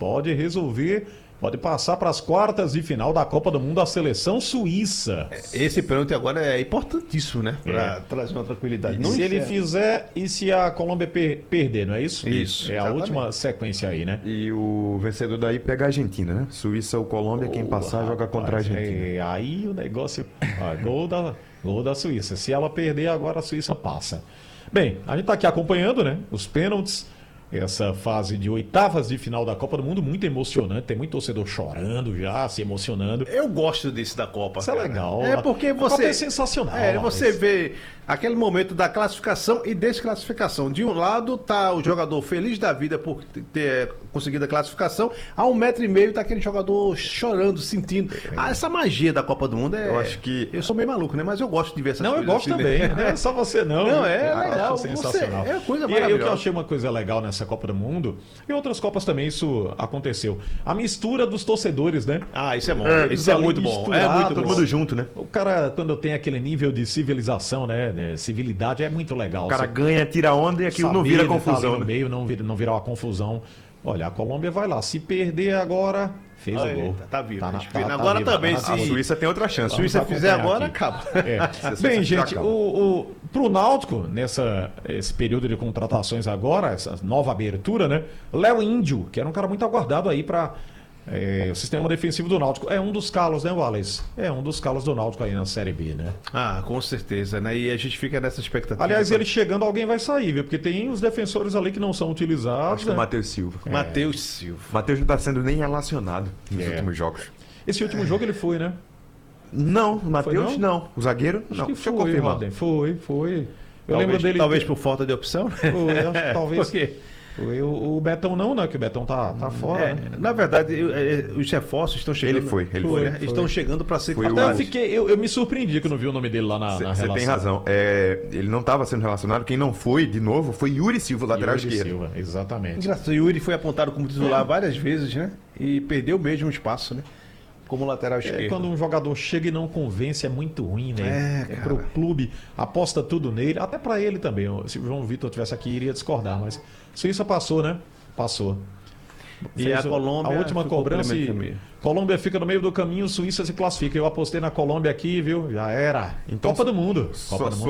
pode resolver, pode passar para as quartas de final da Copa do Mundo a seleção suíça. Esse pênalti agora é importantíssimo, né? Para trazer uma tranquilidade. Se ele fizer e se a Colômbia perder, não é isso? Isso, É a exatamente. última sequência aí, né? E o vencedor daí pega a Argentina, né? Suíça ou Colômbia, quem passar joga contra a Argentina. Aí o negócio. Gol da Suíça. Se ela perder, agora a Suíça passa. Bem, a gente está aqui acompanhando, né? Os pênaltis. Essa fase de oitavas de final da Copa do Mundo, muito emocionante. Tem muito torcedor chorando já, se emocionando. Eu gosto desse da Copa. Isso é cara. legal. É porque A Copa você. é sensacional. Você vê aquele momento da classificação e desclassificação. De um lado tá o jogador feliz da vida por ter conseguido a classificação, a 1,5 metro tá aquele jogador chorando, sentindo. Essa magia da Copa do Mundo é. Eu acho que- Eu sou meio maluco, né? Mas eu gosto de ver essas Não, eu coisas. gosto assim, também. né? Não é só você, não. Não, é Eu legal. acho sensacional. É coisa E aí, o que eu maravilhosa. achei uma coisa legal nessa Copa do Mundo, e outras Copas também isso aconteceu. A mistura dos torcedores, né? Ah, isso é bom. Eles Isso é ali muito bom. É misturados, muito Todo bom. mundo junto, né? O cara, quando tem aquele nível de civilização, né? Civilidade, é muito legal. O cara Você ganha, tira onda e aquilo não saber vira ele tá confusão, ali no né? meio, não virar uma confusão. Olha, a Colômbia vai lá. Se perder agora, fez o gol. Tá vivo. Tá na- a gente tá- vê. tá Agora vivo, também, tá se A Suíça tem outra chance. a Suíça Vamos fizer acompanhar agora, aqui. acaba. É. Suíça Bem, já gente, acaba. pro Náutico, esse período de contratações agora, essa nova abertura, né? Léo Índio, que era um cara muito aguardado aí para o sistema defensivo do Náutico. É um dos calos, né, Wallace? É um dos calos do Náutico aí na Série B, né? Ah, com certeza, né? E a gente fica nessa expectativa. Aliás, ele chegando, alguém vai sair, viu? Porque tem os defensores ali que não são utilizados. Acho que é o né? Matheus Silva. Matheus Silva. O Matheus não está sendo nem relacionado nos últimos jogos. Esse último jogo ele foi, né? Não, o Matheus não? não. O zagueiro, Acho não. que Deixa eu foi, confirmar. Roden. Foi. Eu lembro dele. Talvez por falta de opção. Foi, acho que talvez. Por quê? Foi o Betão não, né? Que o Betão tá fora. né? Na verdade, os reforços estão chegando. Ele foi. né? Estão chegando para ser Foi Até capazes. eu me surpreendi que eu não vi o nome dele lá na Você relação. tem razão. Ele não estava sendo relacionado. Quem não foi, de novo, foi Yuri Silva, lateral Yuri esquerdo. Silva, exatamente. Engraçado, o Yuri foi apontado como titular várias vezes, né? E perdeu mesmo espaço, né? Como lateral esquerdo. Quando um jogador chega e não convence é muito ruim, né? cara. Pro clube, aposta tudo nele, até pra ele também. Se o João Vitor tivesse aqui, iria discordar, mas Suíça passou, né? Passou. E Fez a Colômbia a última ficou cobrança pelo e meio do caminho. Colômbia fica no meio do caminho, Suíça se classifica. Eu apostei na Colômbia aqui, viu? Já era. Então, Copa do Mundo. Copa do Mundo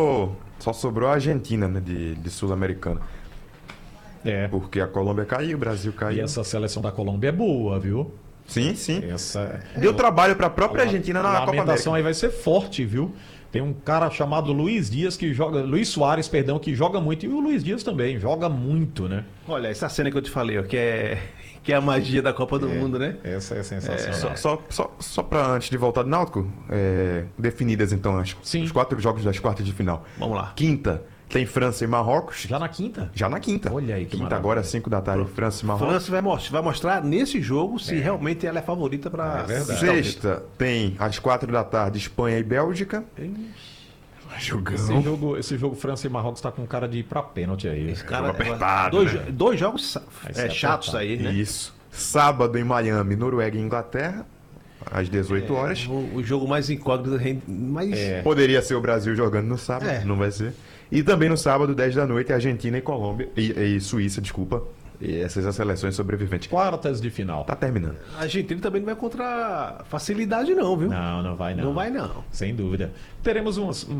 Só sobrou a Argentina, né, de Sul-Americana. é isso. Porque a Colômbia caiu, o Brasil E caiu. essa seleção da Colômbia é boa, viu? Sim, sim. Essa Deu trabalho para a própria Argentina na a Copa América. lamentação aí vai ser forte, viu? Tem um cara chamado Luiz Dias que joga, Luiz Soares, perdão, que joga muito. E o Luiz Dias também, joga muito, né? Olha, essa cena que eu te falei, ó, que é a magia da Copa do Mundo, né? Essa é sensacional. Só para antes de voltar do Náutico, definidas então Sim. os 4 jogos das quartas de final. Vamos lá. Quinta, tem França e Marrocos. Já na quinta? Já na quinta. Olha aí que Quinta maravilha. agora, 5 da tarde, França e Marrocos. França vai mostrar nesse jogo se realmente ela é favorita para. É verdade. Sexta, tem às 4 da tarde, Espanha e Bélgica. Jogão. Esse jogo França e Marrocos tá com cara de ir pra pênalti aí. Esse cara, Jogo apertado, dois jogos ser chatos apertado. aí, né? Isso. Sábado em Miami, Noruega e Inglaterra, às 18 horas. O jogo mais incógnito, mais. Poderia ser o Brasil jogando no sábado, É. não vai ser. E também no sábado, 10 da noite, Argentina e Colômbia. E Suíça, desculpa. E essas as seleções sobreviventes. Quartas de final. Tá terminando. A Argentina também não vai contra facilidade, não, viu? Não vai não. Não vai, não. Sem dúvida. Teremos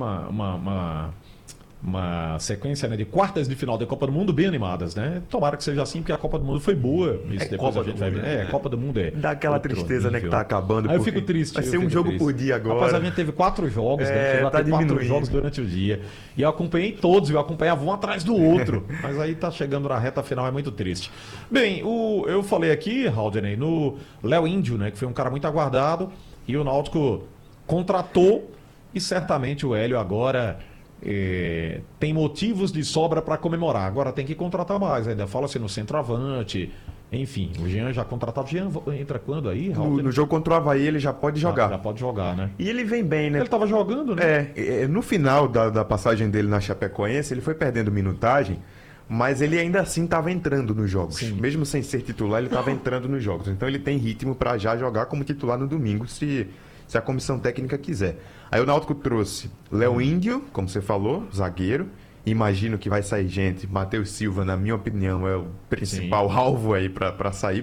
uma sequência, né, de quartas de final da Copa do Mundo bem animadas, né? Tomara que seja assim, porque a Copa do Mundo foi boa. Isso depois Copa a gente do vai Mundo, ver. né? Copa do Mundo é. Dá aquela outro tristeza, né, que nível. tá acabando. Aí eu porque fico triste. Vai eu ser um fico jogo triste. por dia agora. Rapaz, a gente teve 4 jogos, né? Chegou a tá ter 4 diminuindo. jogos durante o dia. E eu acompanhei todos, eu acompanhava um atrás do outro. Mas aí tá chegando na reta final, é muito triste. Bem, eu falei aqui, Haldney, no Léo Índio, né? Que foi um cara muito aguardado. E o Náutico contratou. E certamente o Hélio agora tem motivos de sobra para comemorar. Agora tem que contratar mais. Ainda fala-se no centroavante. Enfim, o Jean já contratado. O Jean entra quando aí, Haldney? No jogo contra o Avaí, ele já pode jogar. Já pode jogar, né? E ele vem bem, né? Ele tava jogando, né? No final da passagem dele na Chapecoense, ele foi perdendo minutagem, mas ele ainda assim estava entrando nos jogos. Sim. Mesmo sem ser titular, ele estava entrando nos jogos. Então ele tem ritmo para já jogar como titular no domingo, se a comissão técnica quiser. Aí o Náutico trouxe Léo Índio, como você falou, zagueiro. Imagino que vai sair gente. Matheus Silva, na minha opinião, é o principal alvo aí para sair.